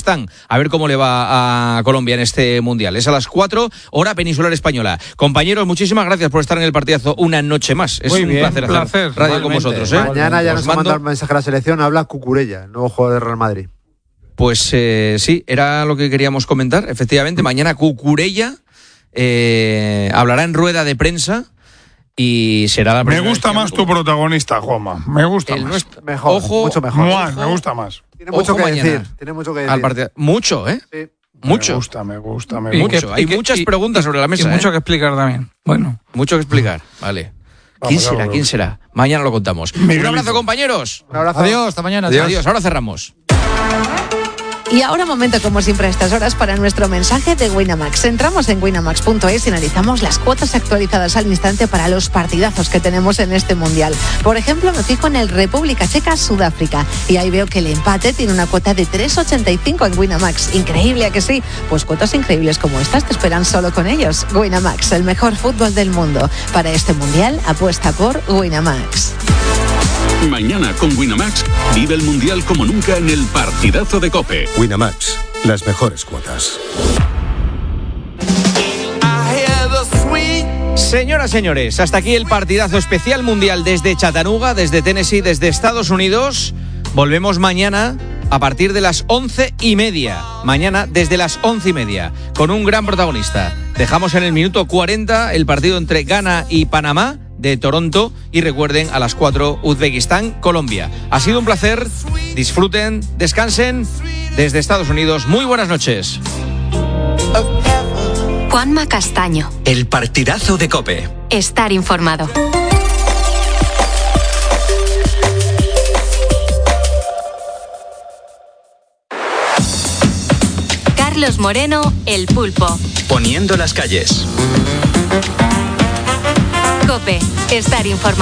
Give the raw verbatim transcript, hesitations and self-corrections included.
Uzbekistán. A ver cómo le va a Colombia en este Mundial. Es a las cuatro, hora peninsular española. Compañeros, muchísimas gracias por estar en el partidazo una noche más. Es Muy un bien, placer hacer placer, radio igualmente. con vosotros. ¿eh? Mañana ya Os nos mando... ha mandado el mensaje a la selección, habla Cucurella, el nuevo jugador de Real Madrid. Pues eh, sí, era lo que queríamos comentar. Efectivamente, mañana Cucurella eh, hablará en rueda de prensa y será la primera Me gusta vez que más tu protagonista, Juanma. Me gusta el más. nuestro- Mejor, Ojo, mucho mejor. Mua, me gusta más. Tiene mucho Ojo que mañana. decir, tiene mucho que al decir. partido. Mucho, ¿eh? Sí. Mucho. Me gusta, me gusta, me Y gusta. mucho. Hay muchas preguntas sobre la mesa, Y mucho ¿eh? que explicar también. Bueno. Mucho que explicar. Vale. Vamos, ¿Quién será? vamos. ¿Quién será? Mañana lo contamos. Miguelito. Un abrazo, compañeros. Un abrazo. Adiós, hasta mañana. Adiós. Ahora cerramos. Y ahora momento, como siempre a estas horas, para nuestro mensaje de Winamax. Entramos en winamax punto es y analizamos las cuotas actualizadas al instante para los partidazos que tenemos en este Mundial. Por ejemplo, me fijo en el República Checa-Sudáfrica y ahí veo que el empate tiene una cuota de tres ochenta y cinco en Winamax. Increíble, ¿a que sí? Pues cuotas increíbles como estas te esperan solo con ellos. Winamax, el mejor fútbol del mundo. Para este Mundial, apuesta por Winamax. Mañana con Winamax vive el Mundial como nunca en el partidazo de COPE. Winamax, las mejores cuotas. Señoras, señores, hasta aquí el partidazo especial mundial desde Chattanooga, desde Tennessee, desde Estados Unidos. Volvemos mañana a partir de las once y media. Mañana desde las once y media, con un gran protagonista. Dejamos en el minuto cuarenta el partido entre Ghana y Panamá de Toronto y recuerden a las cuatro Uzbekistán, Colombia. Ha sido un placer, disfruten, descansen desde Estados Unidos. Muy buenas noches. Juanma Castaño. El partidazo de COPE. Estar informado. Carlos Moreno, El Pulpo. Poniendo las calles. COPE. Estar informado.